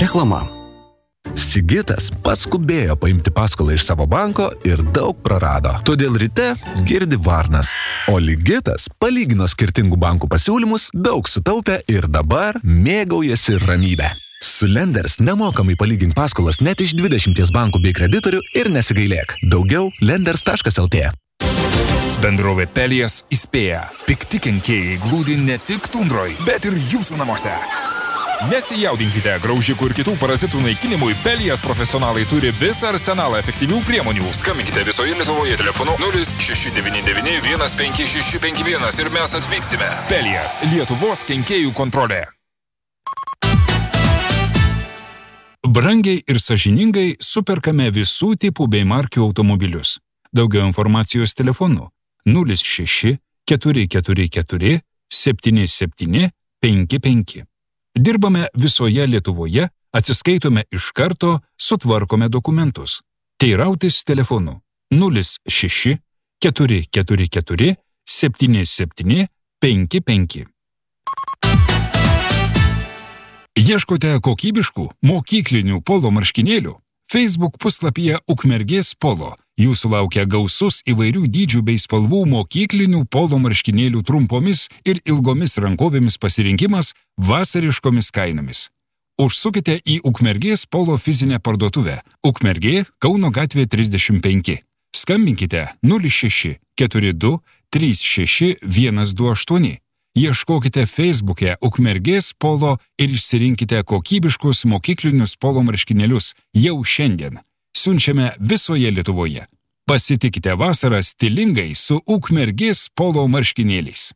Reklama. Sigitas paskubėjo paimti paskolą iš savo banko ir daug prarado. Todėl ryte girdi varnas. O Ligitas palygino skirtingų bankų pasiūlymus, daug sutaupė ir dabar mėgaujasi ramybę. Su Lenders nemokamai palygink paskolas net iš 20 bankų bei kreditorių ir nesigailėk. Daugiau lenders.lt. Bendrovė Pelijas įspėja. Pikti kenkėjai glūdi ne tik tundroj, bet ir jūsų namuose. Nesijaudinkite, graužikų ir kitų parazitų naikinimui Pelijas profesionalai turi visą arsenalą efektyvių priemonių. Skambinkite visoje Lietuvoje telefonu 0699 15651 ir mes atvyksime. Pelijas – Lietuvos kenkėjų kontrolė. Brangiai ir sąžiningai superkame visų tipų bei markių automobilius. Daugiau informacijos telefonu 06 444 77 55. Dirbame visoje Lietuvoje, atsiskaitome iš karto, sutvarkome dokumentus. Teirautis telefonu 06 444 77 55. Ieškote kokybiškų mokyklinių polo marškinėlių? Facebook puslapyje Ukmergės polo. Jūsų laukia gausus įvairių dydžių bei spalvų mokyklinių polo marškinėlių trumpomis ir ilgomis rankovėmis pasirinkimas vasariškomis kainomis. Užsukite į Ukmergės polo fizinę parduotuvę. Ukmergė, Kauno gatvė 35. Skambinkite 06 42 36 128. Ieškokite Facebook'e Ukmergės polo ir išsirinkite kokybiškus mokyklinius polo marškinėlius jau šiandien. Siunčiame visoje Lietuvoje. Pasitikite vasarą stilingai su Ukmergės polo marškinėliais.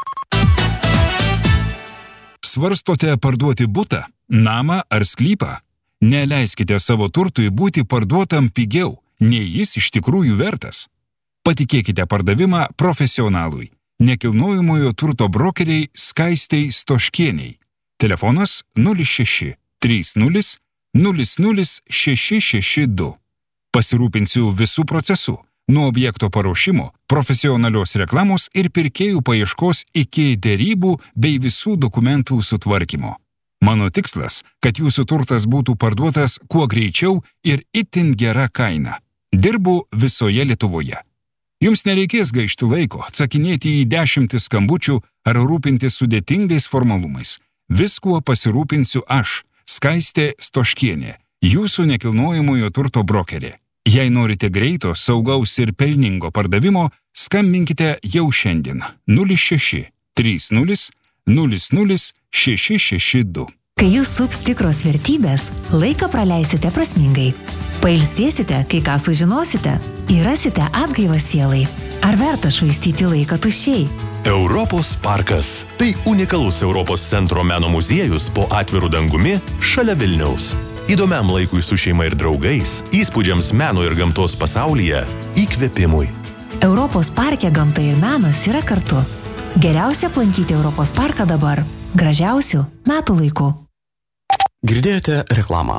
Svarstote parduoti butą, namą ar sklypą? Neleiskite savo turtui būti parduotam pigiau, nei jis iš tikrųjų vertas. Patikėkite pardavimą profesionalui. Nekilnojamojo turto brokeriai Skaistei Stoškieniai. Telefonas 06 30 00 662. Pasirūpinsiu visų procesų, nuo objekto paruošimo, profesionalios reklamos ir pirkėjų paieškos iki derybų bei visų dokumentų sutvarkymo. Mano tikslas, kad jūsų turtas būtų parduotas kuo greičiau ir itin gera kaina. Dirbu visoje Lietuvoje. Jums nereikės gaišti laiko, atsakinėti į 10 skambučių ar rūpintis sudėtingais formalumais. Viskuo pasirūpinsiu aš, Skaistė Stoškienė, jūsų nekilnojamojo turto brokerė. Jei norite greito, saugaus ir pelningo pardavimo, skambinkite jau šiandien 06 30 00 662. Kai jūs sups tikros vertybės, laiką praleisite prasmingai. Pailsėsite, kai ką sužinosite, įrasite atgaivą sielai. Ar verta švaistyti laiką tuščiai? Europos parkas. Tai unikalus Europos centro meno muziejus po atviru dangumi šalia Vilniaus. Įdomiam laikui su šeima ir draugais, įspūdžiams meno ir gamtos pasaulyje, įkvėpimui. Europos parke gamta ir menas yra kartu. Geriausia aplankyti Europos parką dabar. Gražiausių metų laikų. Girdėjote reklamą.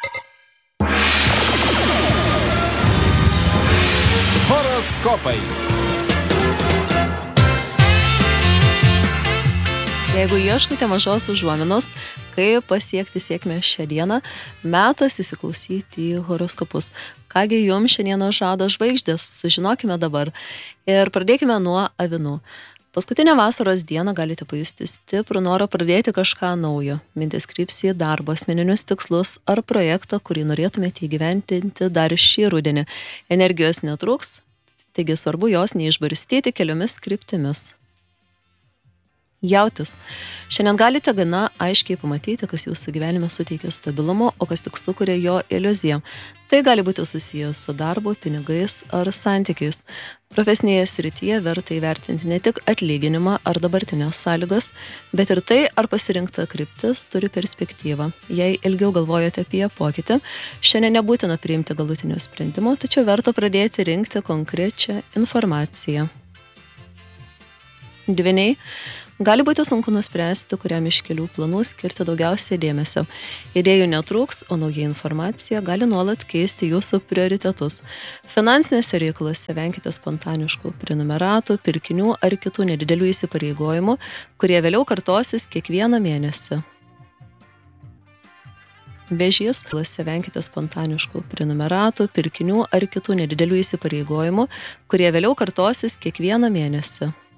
Horoskopai. Jeigu ieškote mažos užuominos, kaip pasiekti sėkmę šią dieną, metas įsiklausyti į horoskopus. Kągi jums šiandieną žada žvaigždės, sužinokime dabar. Ir pradėkime nuo avinų. Paskutinę vasaros dieną galite pajusti stiprų norą pradėti kažką naujo. Mintis kryps į darbą, asmeninius tikslus ar projektą, kurį norėtumėte įgyventinti dar šį rudenį. Energijos netrūks, taigi svarbu jos neišbarstyti keliomis kryptimis. Jautis. Šiandien galite gana aiškiai pamatyti, kas jūsų gyvenime suteikia stabilumo, o kas tik sukuria jo iliuziją. Tai gali būti susijęs su darbu, pinigais ar santykiais. Profesinėje srityje verta įvertinti ne tik atlyginimą ar dabartinės sąlygas, bet ir tai, ar pasirinkta kryptis turi perspektyvą. Jei ilgiau galvojate apie pokytį, šiandien nebūtina priimti galutinio sprendimo, tačiau verta pradėti rinkti konkrečią informaciją. Dvyniai. Gali būti sunku nuspręsti, kuriam iš kelių planų skirti daugiausiai dėmesio. Idėjų netrūks, o nauja informacija gali nuolat keisti jūsų prioritetus. Finansinėse reikalose venkite spontaniškų prenumeratų, pirkinių ar kitų nedidelių įsipareigojimų, kurie vėliau kartosis kiekvieną mėnesį. Vėžys, venkite spontaniškų prenumeratų, pirkinių ar kitų nedidelių įsipareigojimų, kurie vėliau kartosis kiekvieną mėnesį.